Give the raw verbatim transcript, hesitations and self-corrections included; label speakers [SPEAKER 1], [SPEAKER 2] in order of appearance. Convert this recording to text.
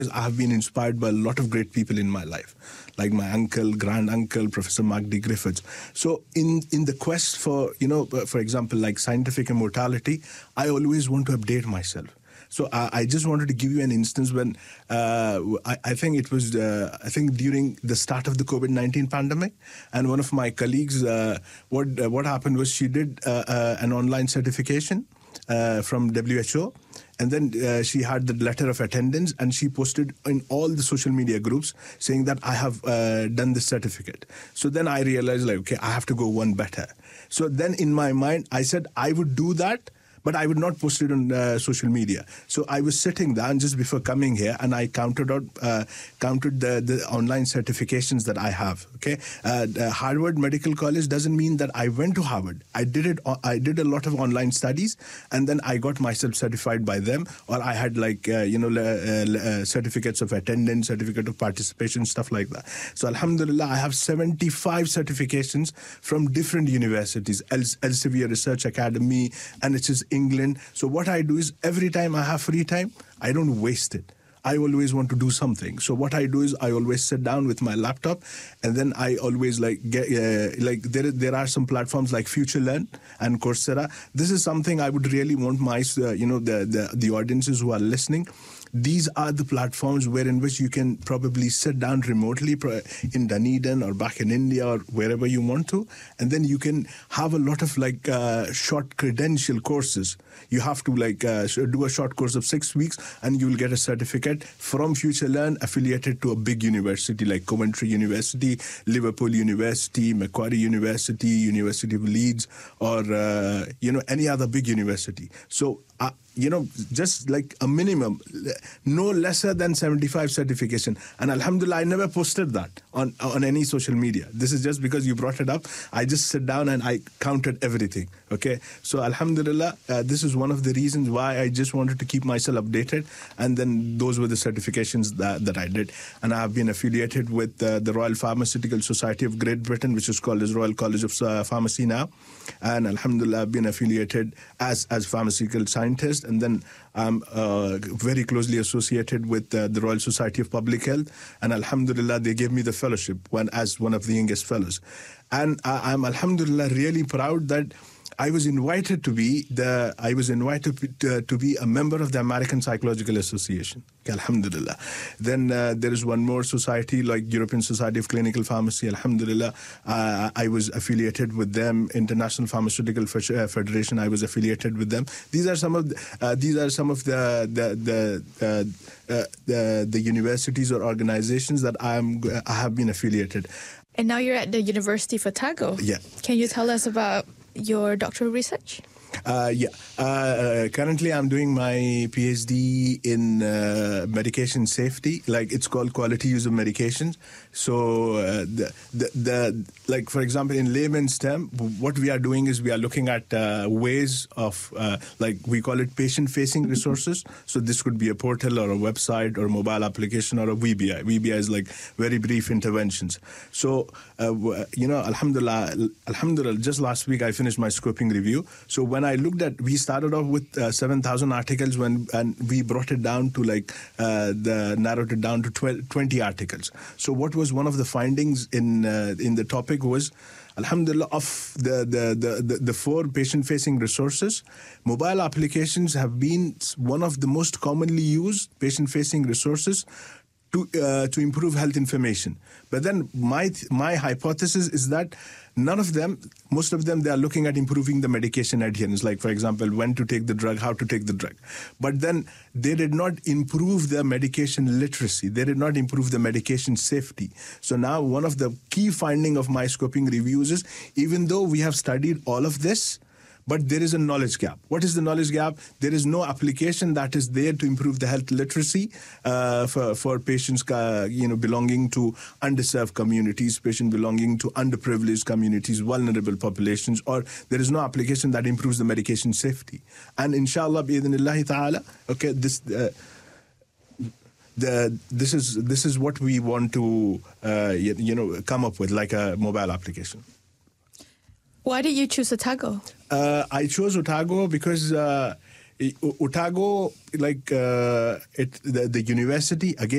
[SPEAKER 1] I have been inspired by a lot of great people in my life, like my uncle, grand uncle, Professor Mark D. Griffiths. So in, in the quest for, you know, for example, like scientific immortality, I always want to update myself. So uh, I just wanted to give you an instance when uh, I, I think it was, uh, I think during the start of the COVID nineteen pandemic, and one of my colleagues, uh, what, uh, what happened was she did uh, uh, an online certification uh, from W H O. And then uh, she had the letter of attendance, and she posted in all the social media groups saying that I have uh, done this certificate. So then I realized, like, okay, I have to go one better. So then in my mind, I said I would do that, but I would not post it on uh, social media. So I was sitting down just before coming here, and I counted out, uh, counted the, the online certifications that I have. Okay, uh, Harvard Medical College doesn't mean that I went to Harvard. I did it. I did a lot of online studies, and then I got myself certified by them, or I had like uh, you know uh, uh, certificates of attendance, certificate of participation, stuff like that. So Alhamdulillah, I have seventy-five certifications from different universities, Elsevier Research Academy, and it's just England. So what I do is every time I have free time, I don't waste it. I always want to do something. So what I do is I always sit down with my laptop, and then I always like get uh, like there there are some platforms like FutureLearn and Coursera. This is something I would really want my uh, you know the, the the audiences who are listening. These are the platforms where in which you can probably sit down remotely in Dunedin or back in India or wherever you want to, and then you can have a lot of like uh, short credential courses. You have to like uh, do a short course of six weeks, and you will get a certificate from FutureLearn affiliated to a big university like Coventry University, Liverpool University, Macquarie University, University of Leeds, or uh, you know any other big university. So. Uh, you know, just like a minimum, no lesser than seventy-five certification. And Alhamdulillah, I never posted that on, on any social media. This is just because you brought it up. I just sat down and I counted everything, okay? So Alhamdulillah, uh, this is one of the reasons why I just wanted to keep myself updated. And then those were the certifications that, that I did. And I have been affiliated with uh, the Royal Pharmaceutical Society of Great Britain, which is called as Royal College of uh, Pharmacy now. And Alhamdulillah, I've been affiliated as, as pharmaceutical scientist. And then I'm uh, very closely associated with uh, the Royal Society of Public Health. And Alhamdulillah, they gave me the fellowship when, as one of the youngest fellows. And uh, I'm Alhamdulillah really proud that I was invited to be the I was invited to, to be a member of the American Psychological Association. Okay, Alhamdulillah. Then uh, there is one more society like European Society of Clinical Pharmacy. Alhamdulillah, uh, I was affiliated with them. International Pharmaceutical Federation, I was affiliated with them. These are some of the, uh, these are some of the the the, uh, uh, the the universities or organizations that I am I have been affiliated.
[SPEAKER 2] And now you're at the University of Otago.
[SPEAKER 1] Yeah.
[SPEAKER 2] Can you tell us about your doctoral research?
[SPEAKER 1] Uh, yeah. Uh, currently, I'm doing my PhD in uh, medication safety. Like it's called quality use of medications. So, uh, the, the the like for example, in layman's term, what we are doing is we are looking at uh, ways of uh, like we call it patient-facing resources. So this could be a portal or a website or a mobile application or a V B I. V B I is like very brief interventions. So, uh, you know, Alhamdulillah, Alhamdulillah. Just last week I finished my scoping review. So when I looked at, we started off with uh, seven thousand articles when, and we brought it down to like, uh, the narrowed it down to twenty articles. So what was one of the findings in uh, in the topic was, Alhamdulillah, of the, the, the, the, the four patient-facing resources, mobile applications have been one of the most commonly used patient-facing resources to uh, to improve health information. But then my my hypothesis is that none of them, most of them, they are looking at improving the medication adherence, like, for example, when to take the drug, how to take the drug. But then they did not improve the medication literacy. They did not improve the medication safety. So now one of the key findings of my scoping reviews is, even though we have studied all of this, but there is a knowledge gap. What is the knowledge gap? There is no application that is there to improve the health literacy uh, for, for patients uh, you know, belonging to underserved communities, patients belonging to underprivileged communities, vulnerable populations, or there is no application that improves the medication safety. And inshallah, bi-idhnillahi ta'ala, okay, this... Uh, The, this is this is what we want to uh, you, you know come up with, like a mobile application.
[SPEAKER 2] Why did you choose Otago?
[SPEAKER 1] Uh, I chose Otago because uh, Otago, like uh, it, the, the university, again,